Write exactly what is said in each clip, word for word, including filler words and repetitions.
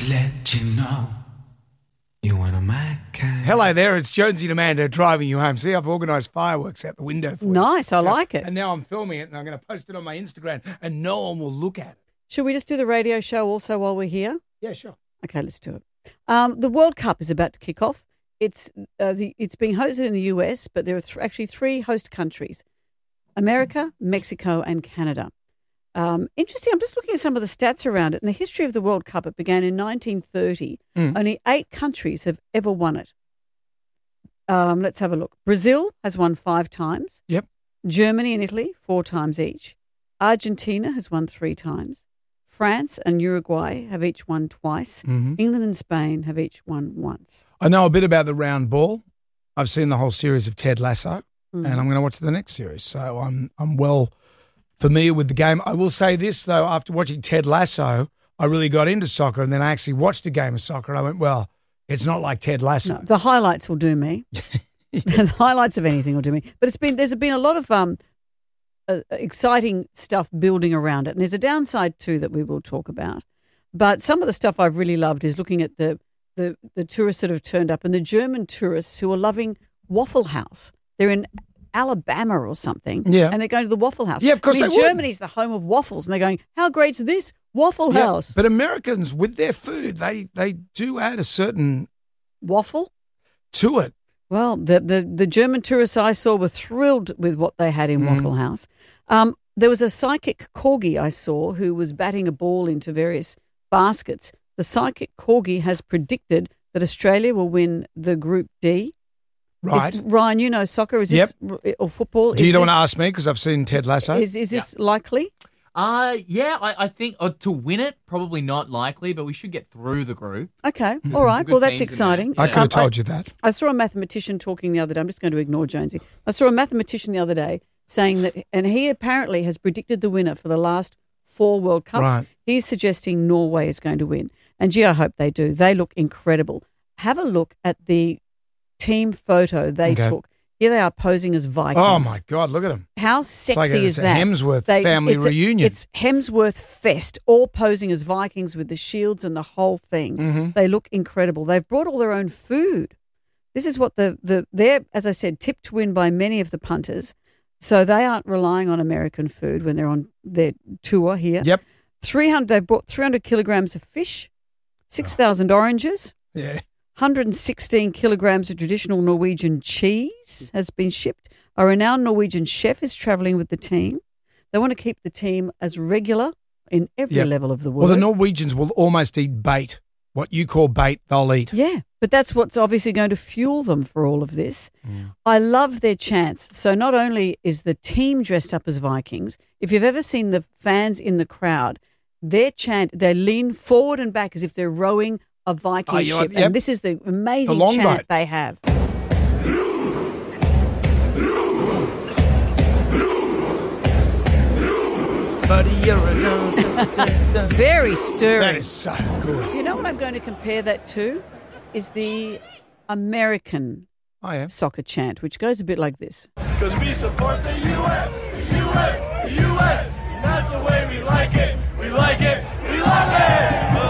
let you know you want a my kind. Hello there, it's Jonesy and Amanda driving you home. See, I've organised fireworks out the window for you. Nice, I So- like it. And now I'm filming it and I'm going to post it on my Instagram and no one will look at it. Should we just do the radio show also while we're here? Yeah, sure. Okay, let's do it. Um, the World Cup is about to kick off. It's uh, the, it's being hosted in the U S, but there are th- actually three host countries: America, Mexico, and Canada. Um, interesting. I'm just looking at some of the stats around it. In the history of the World Cup, it began in nineteen thirty. Mm. Only eight countries have ever won it. Um, let's have a look. Brazil has won five times. Yep. Germany and Italy, four times each. Argentina has won three times. France and Uruguay have each won twice. Mm-hmm. England and Spain have each won once. I know a bit about the round ball. I've seen the whole series of Ted Lasso Mm. and I'm going to watch the next series. So I'm I'm well familiar with the game. I will say this, though, after watching Ted Lasso, I really got into soccer and then I actually watched a game of soccer and I went, well, it's not like Ted Lasso. No, the highlights will do me. The highlights of anything will do me. But it's been there's been a lot of um, uh, exciting stuff building around it. And there's a downside too that we will talk about. But some of the stuff I've really loved is looking at the, the, the tourists that have turned up and the German tourists who are loving Waffle House. They're in Alabama or something. Yeah. And they're going to the Waffle House. Yeah, of course I mean, they would. Germany's the home of waffles. And they're going, how great's this? Waffle Yeah, House. but Americans, with their food, they, they do add a certain Waffle? to it. Well, the, the, the German tourists I saw were thrilled with what they had in Mm. Waffle House. Um, there was a psychic corgi I saw who was batting a ball into various baskets. The psychic corgi has predicted that Australia will win the Group D. Right. Is, Ryan, you know soccer. Is this or football? Do you is don't want to this- ask me because I've seen Ted Lasso? Is, is this likely? Uh, yeah, I, I think uh, to win it, probably not likely, but we should get through the group. Okay, There's all some right. good Well, that's teams in exciting. there. I Yeah. could have Um, told you that. I saw a mathematician talking the other day. I'm just going to ignore Jonesy. I saw a mathematician the other day saying that, and he apparently has predicted the winner for the last four World Cups. Right. He's suggesting Norway is going to win. And gee, I hope they do. They look incredible. Have a look at the team photo they Okay. took. Here they are posing as Vikings. Oh, my God, look at him. How It's sexy like a, is it's a that? Hemsworth family it's a- reunion. it's Hemsworth Fest, all posing as Vikings with the shields and the whole thing. Mhm. They look incredible. They've brought all their own food. This is what the, the they're, as I said, tipped to win by many of the punters. So they aren't relying on American food when they're on their tour here. Yep. three hundred They've brought three hundred kilograms of fish, six thousand oranges, Yeah. one hundred sixteen kilograms of traditional Norwegian cheese has been shipped. A renowned Norwegian chef is travelling with the team. They want to keep the team as regular in every Yep. level of the Well, word. the Norwegians will almost eat bait. What you call bait, they'll eat. Yeah, but that's what's obviously going to fuel them for all of this. Mm. I love their chants. So not only is the team dressed up as Vikings, if you've ever seen the fans in the crowd, their chant, they lean forward and back as if they're rowing a Viking Oh, you're- ship. yep. And this is the amazing The long chant boat. they have. Buddy, you're a Very stirring. That is so good. You know what I'm going to compare that to? Is the American Oh, yeah. soccer chant, which goes a bit like this. Cause we support the U S, U S, U S. That's the way we like it. We like it. We love it.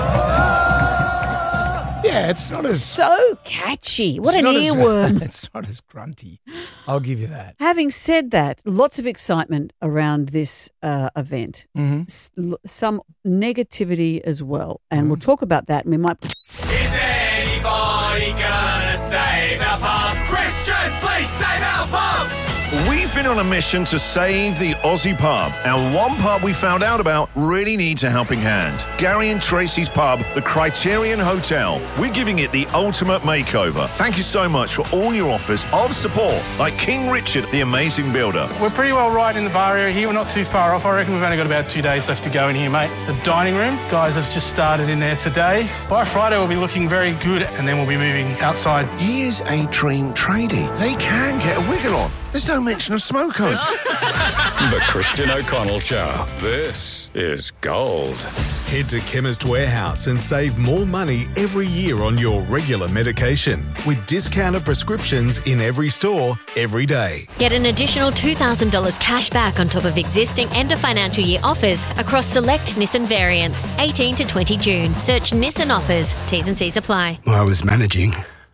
Yeah, it's not as... So catchy. What it's an not as- earworm. it's not as grunty. I'll give you that. Having said that, lots of excitement around this uh, event. Mm-hmm. S- l- some negativity as well. And we'll talk about that. And we might. Is anybody gonna save our pub? Christian, please save our pub! We've been on a mission to save the Aussie pub, and one pub we found out about really needs a helping hand. Gary and Tracy's pub, the Criterion Hotel. We're giving it the ultimate makeover. Thank you so much for all your offers of support, like King Richard, the amazing builder. We're pretty well right in the bar area here. We're not too far off. I reckon we've only got about two days left to go in here, mate. The dining room, guys have just started in there today. By Friday, we'll be looking very good, and then we'll be moving outside. Here's a dream tradie. They can get a wiggle on. There's no mention of smokers. The Christian O'Connell Show. This is gold. Head to Chemist Warehouse and save more money every year on your regular medication with discounted prescriptions in every store, every day. Get an additional two thousand dollars cash back on top of existing end of financial year offers across select Nissan variants, eighteen to twenty June. Search Nissan offers. T's and C's apply. I was managing.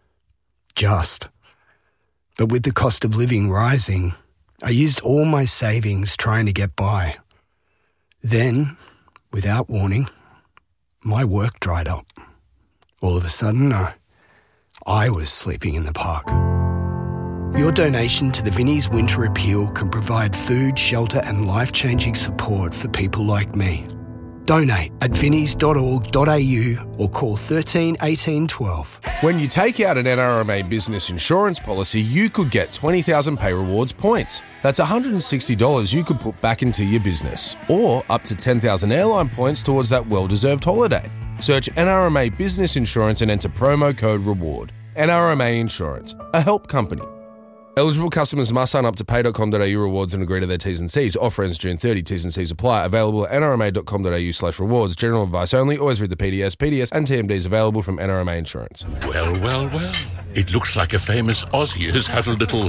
Just. But with the cost of living rising, I used all my savings trying to get by. Then, without warning, my work dried up. All of a sudden, uh, I was sleeping in the park. Your donation to the Vinnie's Winter Appeal can provide food, shelter and life-changing support for people like me. Donate at vinnies dot org dot a u or call thirteen eighteen twelve. When you take out an N R M A business insurance policy, you could get twenty thousand Pay Rewards points. That's one hundred sixty dollars you could put back into your business. Or up to ten thousand airline points towards that well-deserved holiday. Search N R M A Business Insurance and enter promo code REWARD. N R M A Insurance, a help company. Eligible customers must sign up to pay dot com dot a u rewards and agree to their T's and C's. Offer ends June thirtieth. T's and C's apply. Available at n r m a dot com dot a u slash rewards. General advice only. Always read the P D S. P D S and T M Ds available from N R M A Insurance. Well, well, well. It looks like a famous Aussie has had a little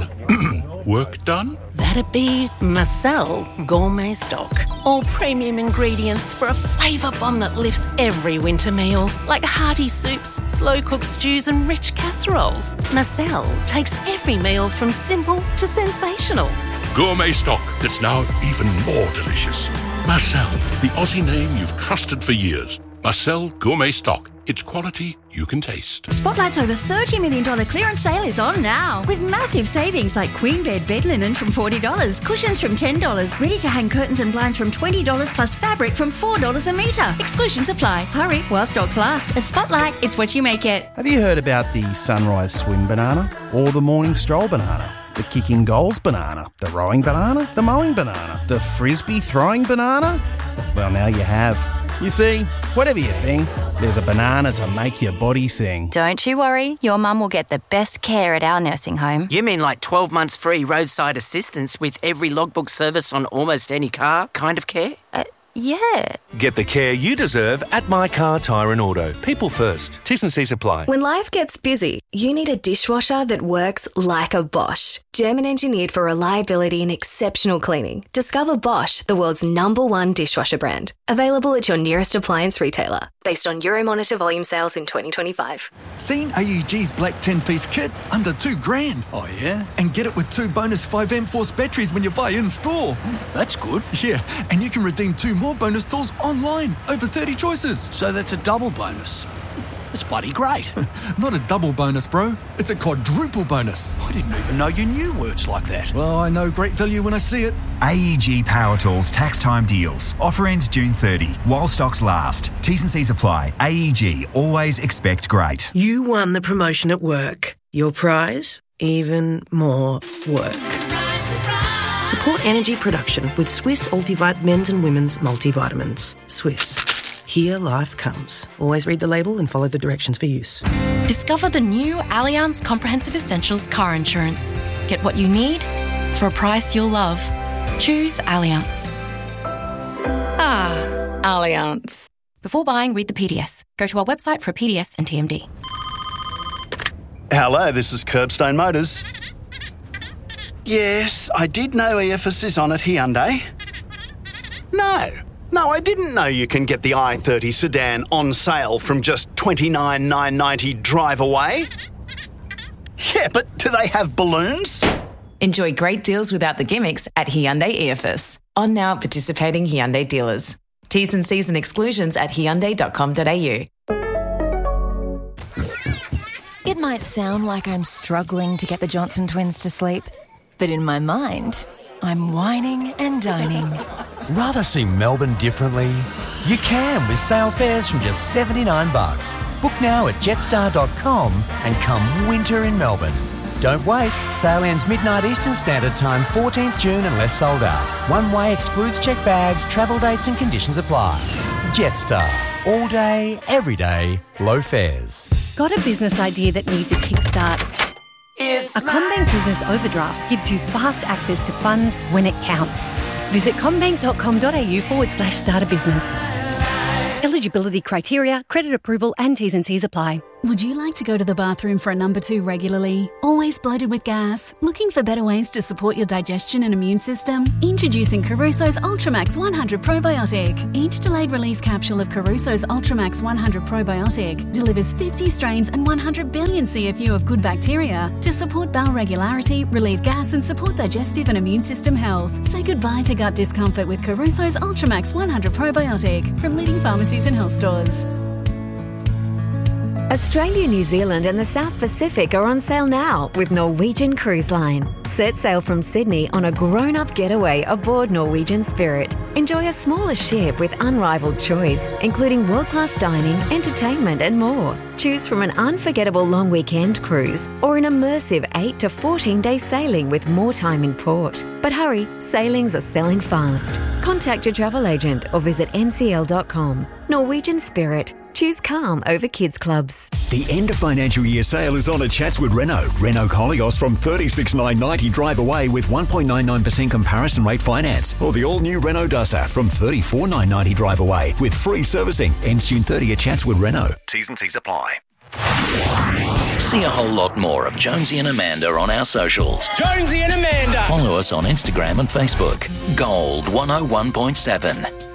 work done. That'd be Marcel Gourmet Stock. All premium ingredients for a flavour bomb that lifts every winter meal. Like hearty soups, slow-cooked stews and rich casseroles. Marcel takes every meal from simple to sensational. Gourmet stock that's now even more delicious. Marcel, the Aussie name you've trusted for years. Marcel Gourmet Stock. It's quality you can taste. Spotlight's over thirty million dollars clearance sale is on now. With massive savings like Queen Bed bed linen from forty dollars, cushions from ten dollars, ready-to-hang curtains and blinds from twenty dollars plus fabric from four dollars a metre. Exclusions apply. Hurry while stocks last. At Spotlight, it's what you make it. Have you heard about the sunrise swim banana or the morning stroll banana? The kicking goals banana, the rowing banana, the mowing banana, the frisbee throwing banana? Well, now you have. You see, whatever you think, there's a banana to make your body sing. Don't you worry, your mum will get the best care at our nursing home. You mean like twelve months free roadside assistance with every logbook service on almost any car kind of care? Uh, yeah. Get the care you deserve at My Car Tyre and Auto. People first. T's and C's apply. When life gets busy, you need a dishwasher that works like a Bosch. German engineered for reliability and exceptional cleaning. Discover Bosch, the world's number one dishwasher brand. Available at your nearest appliance retailer. Based on Euromonitor volume sales in twenty twenty-five. Seen A E G's black ten-piece kit? Under two grand. Oh, yeah? And get it with two bonus five amp force batteries when you buy in-store. That's good. Yeah, and you can redeem two more bonus tools online. Over thirty choices. So that's a double bonus. It's bloody great. Not a double bonus, bro. It's a quadruple bonus. I didn't even know you knew words like that. Well, I know great value when I see it. A E G Power Tools tax time deals. Offer ends June thirtieth while stocks last. T's and C's apply. A E G, always expect great. You won the promotion at work. Your prize? Even more work. Support energy production with Swiss Ultivite men's and women's multivitamins. Swiss. Here life comes. Always read the label and follow the directions for use. Discover the new Allianz Comprehensive Essentials car insurance. Get what you need for a price you'll love. Choose Allianz. Ah, Allianz. Before buying, read the P D S. Go to our website for a P D S and T M D. Hello, this is Curbstone Motors. Yes, I did know E F S is on at Hyundai. No. No, I didn't know you can get the i thirty sedan on sale from just twenty-nine thousand nine hundred ninety dollars drive away. Yeah, but do they have balloons? Enjoy great deals without the gimmicks at Hyundai E F S. On now participating Hyundai dealers. T's and C's and exclusions at hyundai dot com dot a u. It might sound like I'm struggling to get the Johnson twins to sleep, but in my mind, I'm whining and dining. Rather see Melbourne differently? You can with sale fares from just seventy-nine bucks. Book now at jetstar dot com and come winter in Melbourne. Don't wait. Sale ends midnight Eastern Standard Time, fourteenth June unless sold out. One way excludes check bags, travel dates and conditions apply. Jetstar. All day, every day, low fares. Got a business idea that needs a kickstart? It's a CommBank Business Overdraft gives you fast access to funds when it counts. Visit commbank dot com dot a u forward slash start a business. Eligibility criteria, credit approval and T's and C's apply. Would you like to go to the bathroom for a number two regularly? Always bloated with gas? Looking for better ways to support your digestion and immune system? Introducing Caruso's Ultramax one hundred Probiotic. Each delayed release capsule of Caruso's Ultramax one hundred Probiotic delivers fifty strains and one hundred billion C F U of good bacteria to support bowel regularity, relieve gas and support digestive and immune system health. Say goodbye to gut discomfort with Caruso's Ultramax one hundred Probiotic from leading pharmacies and health stores. Australia, New Zealand and the South Pacific are on sale now with Norwegian Cruise Line. Set sail from Sydney on a grown-up getaway aboard Norwegian Spirit. Enjoy a smaller ship with unrivaled choice, including world-class dining, entertainment and more. Choose from an unforgettable long weekend cruise or an immersive eight to fourteen day sailing with more time in port. But hurry, sailings are selling fast. Contact your travel agent or visit n c l dot com. Norwegian Spirit. Choose calm over kids clubs. The end of financial year sale is on at Chatswood Renault. Renault Koleos from thirty-six thousand nine hundred ninety drive away with one point nine nine percent comparison rate finance. Or the all-new Renault Duster from thirty-four thousand nine hundred ninety drive away with free servicing. Ends June thirtieth at Chatswood Renault. T's and C's apply. See a whole lot more of Jonesy and Amanda on our socials. Jonesy and Amanda! Follow us on Instagram and Facebook. Gold one oh one point seven.